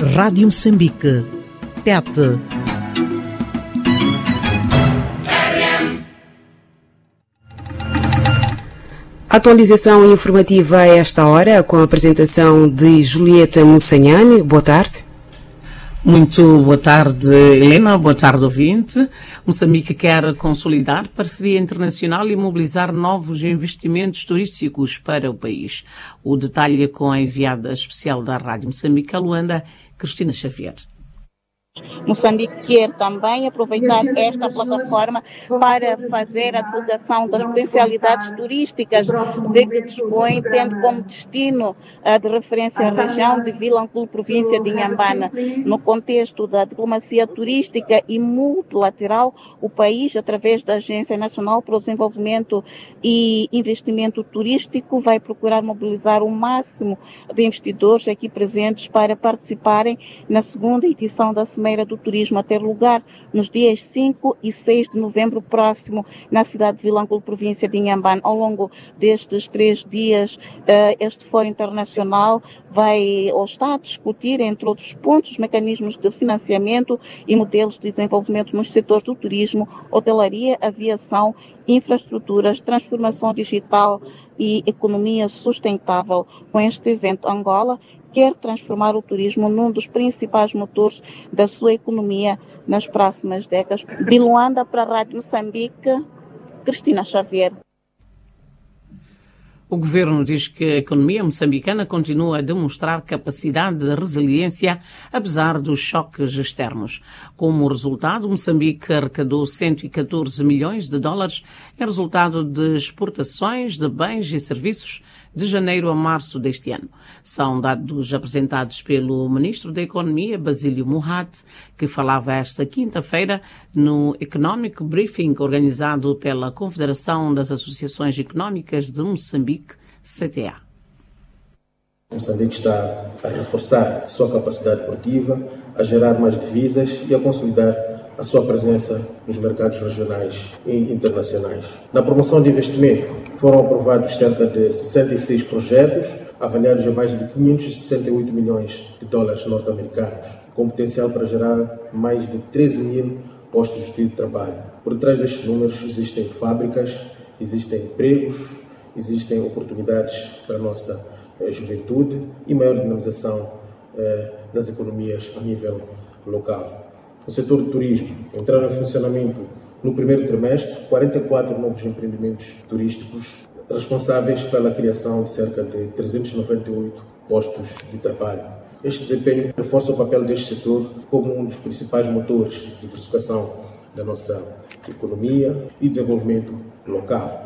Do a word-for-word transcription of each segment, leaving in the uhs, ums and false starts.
Rádio Moçambique, Tete. Atualização informativa a esta hora, com a apresentação de Julieta Mussanhani. Boa tarde. Muito boa tarde, Helena. Boa tarde, ouvinte. Moçambique quer consolidar parceria internacional e mobilizar novos investimentos turísticos para o país. O detalhe é com a enviada especial da Rádio Moçambique, a Luanda, Cristina Xavier. Moçambique quer também aproveitar esta plataforma para fazer a divulgação das potencialidades turísticas de que dispõe, tendo como destino de referência a região de Vilanculo, província de Inhambane. No contexto da diplomacia turística e multilateral, o país, através da Agência Nacional para o Desenvolvimento e Investimento Turístico, vai procurar mobilizar o máximo de investidores aqui presentes para participarem na segunda edição da Cimeira do Turismo, a ter lugar nos dias cinco e seis de novembro próximo, na cidade de Vilanculo, província de Inhambane. Ao longo destes três dias, este fórum internacional vai ou está a discutir, entre outros pontos, mecanismos de financiamento e modelos de desenvolvimento nos setores do turismo, hotelaria, aviação, infraestruturas, transformação digital e economia sustentável. Com este evento, Angola quer transformar o turismo num dos principais motores da sua economia nas próximas décadas. De Luanda para a Rádio Moçambique, Cristina Xavier. O governo diz que a economia moçambicana continua a demonstrar capacidade de resiliência, apesar dos choques externos. Como resultado, Moçambique arrecadou cento e catorze milhões de dólares em resultado de exportações de bens e serviços de janeiro a março deste ano. São dados apresentados pelo Ministro da Economia, Basílio Murat, que falava esta quinta-feira no Economic Briefing organizado pela Confederação das Associações Económicas de Moçambique, C T A. Moçambique está a reforçar a sua capacidade produtiva, a gerar mais divisas e a consolidar a sua presença nos mercados regionais e internacionais. Na promoção de investimento, foram aprovados cerca de sessenta e seis projetos, avaliados a mais de quinhentos e sessenta e oito milhões de dólares norte-americanos, com potencial para gerar mais de treze mil postos de trabalho. Por trás destes números existem fábricas, existem empregos, existem oportunidades para a nossa eh, juventude e maior dinamização eh, das economias a nível local. No setor do turismo, entraram em funcionamento no primeiro trimestre quarenta e quatro novos empreendimentos turísticos, responsáveis pela criação de cerca de trezentos e noventa e oito postos de trabalho. Este desempenho reforça o papel deste setor como um dos principais motores de diversificação da nossa economia e desenvolvimento local.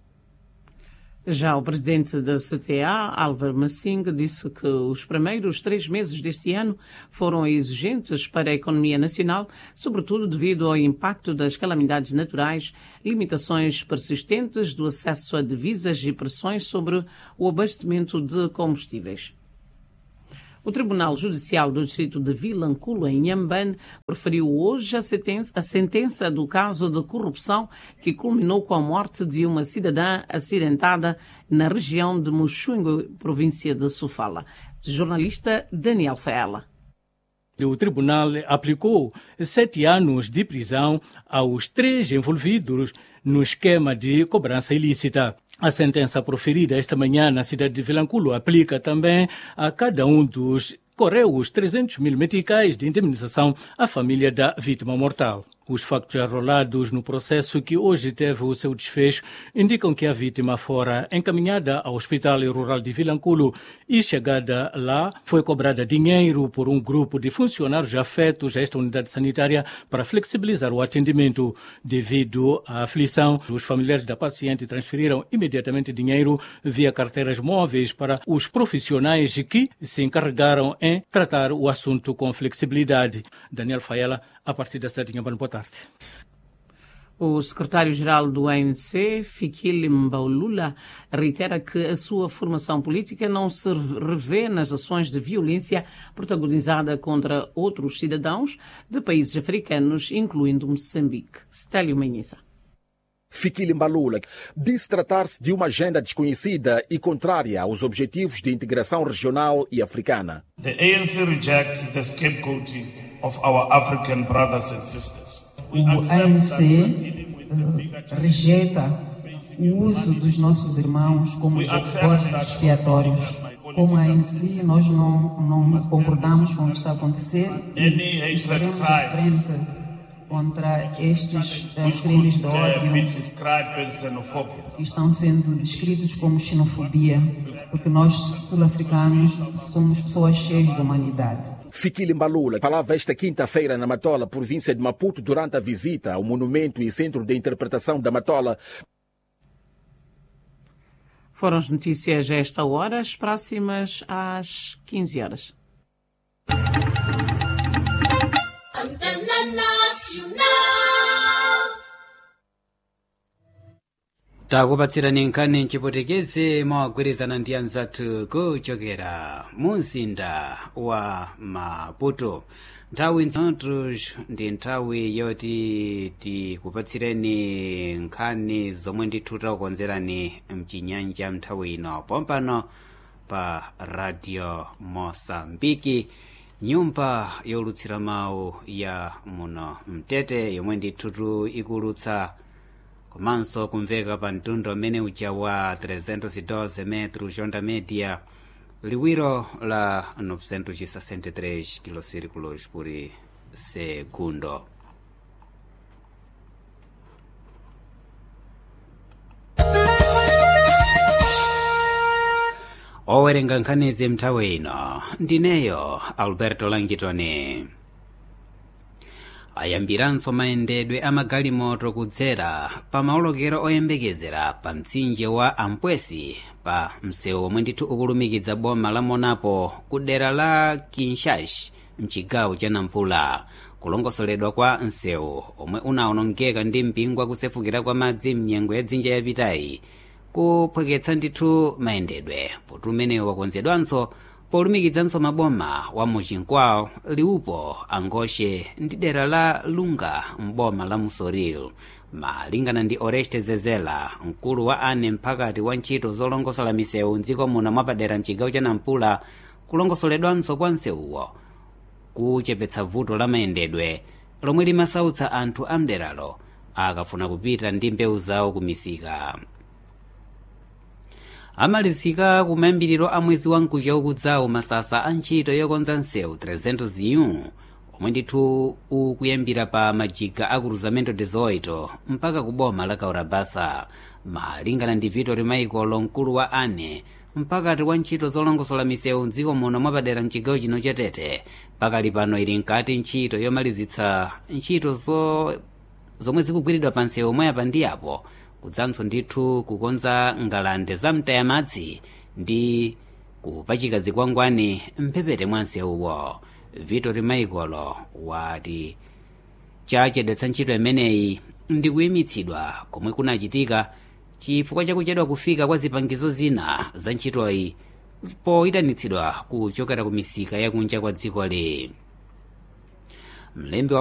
Já o presidente da C T A, Álvaro Massing, disse que os primeiros três meses deste ano foram exigentes para a economia nacional, sobretudo devido ao impacto das calamidades naturais, limitações persistentes do acesso a divisas e pressões sobre o abastecimento de combustíveis. O Tribunal Judicial do Distrito de Vilanculo, em Inhambane, proferiu hoje a sentença, a sentença do caso de corrupção que culminou com a morte de uma cidadã acidentada na região de Muxungo, província de Sofala. Jornalista Daniel Faela. O tribunal aplicou sete anos de prisão aos três envolvidos no esquema de cobrança ilícita. A sentença proferida esta manhã na cidade de Vilanculo aplica também a cada um dos correios trezentos mil meticais de indemnização à família da vítima mortal. Os factos arrolados no processo que hoje teve o seu desfecho indicam que a vítima fora encaminhada ao Hospital Rural de Vilanculo e, chegada lá, foi cobrada dinheiro por um grupo de funcionários afetos a esta unidade sanitária para flexibilizar o atendimento. Devido à aflição, os familiares da paciente transferiram imediatamente dinheiro via carteiras móveis para os profissionais que se encarregaram em tratar o assunto com flexibilidade. Daniel Faela, a partir da cidade de Inhambane. Boa tarde. O secretário-geral do A N C, Fikile Mbaulula, reitera que a sua formação política não se revê nas ações de violência protagonizada contra outros cidadãos de países africanos, incluindo Moçambique. Stélio Manhissa. Fikile Mbalula disse tratar-se de uma agenda desconhecida e contrária aos objetivos de integração regional e africana. The A N C rejects the scapegoating of our African brothers and sisters. O A N C uh, rejeita o uso dos nossos irmãos como botes expiatórios. Como A N C, nós não, não concordamos com o que está a acontecer e estaremos em frente contra estes uh, crimes de ódio que estão sendo descritos como xenofobia, porque nós, sul-africanos, somos pessoas cheias de humanidade. Fikile Mbalula falava esta quinta-feira na Matola, província de Maputo, durante a visita ao monumento e centro de interpretação da Matola. Foram as notícias a esta hora, as próximas às quinze horas. takupatsirani nkhani mchipotekeze mwagwirizana ndi anzathu kuchokera mu mzinda wa Maputo. Nthawi nzathu ndi nthawi yoti tikupatsireni nkhani zomwe ndithu takukonzerani mchinyanja nthawi ino pompano pa Radio Mosambiki, nyumba yolutsira mawu ya muno mtete, yomwe ndithu ikulutsa komanso kumveka pa mtundu umene uja wa trezentos e doze metros onda média, liwiro la novecentos e sessenta e três kilocírculos por segundo. Owerenga nkhanizi mnthawi ino ndineyo Alberto Langitoni. Ayambiranso mayendedwe amagalimoto kudzera pa maolokero oyembekezera pa mtsinje wa Ampwesi pa msewu omwe ndithu ukulumikiza boma la Monapo ku dera la Kinshash mchigawo cha Nampula. Kulongosoledwa kwa msewu omwe unawonongeka ndi mpingwa kusefukira kwa madzi mnyengo ya dzinja yapitayi kuphweketsa ndithu mayendedwe poti umenewu wakonzedwanso polumikizanso maboma wa Muchinkwao, Liupo, Angoshe ndi dera la Lunga mboma la Musoril. Malingana ndi Oreste Zezela, mkulu wa ane mphakati wa ntchito zolongosola misewu mdziko muno mwapadera mchigawo cha Nampula, kulongosoledwanso kwa nsewuwo kuchepetsa vuto la mayendedwe lomwe limasautsa anthu amderalo akafuna kupita ndi mbewu zawo kumisika. Amalizika kumayambiriro a mwezi wa Nkuja ukudzawo masasa a ntchito yokonza nsewu trezentos e um omwe ndithu ukuyambira pa majiga a cruzamento dezoito mpaka ku boma la Kaurabasa. Malingana ndi Vitor Michael, mkulu wa ane mpakati wa ntchito zolongosola misewu mdziko muno mwapadera mchigawo chino cha Tete, pakali pano ili nkati ntchito yomalizitsa ntchito zo zomwe zikugwiridwa pa nsewu omwe apa ndi apo, kudzanso ndithu kukonza ngalande za mtayamadzi ndi kupachika zikwangwani mphepete mwa nsewuwo. Vitor Michael wati chachedwetsa ntchito imeneyi ndi kuyimitsidwa komwe kunachitika chifukwa chakuchedwa kufika kwa zipangizo zina za ntchitoyi poyitanitsidwa kuchokera ku misika yakunja kwa dziko li. Mlembi wa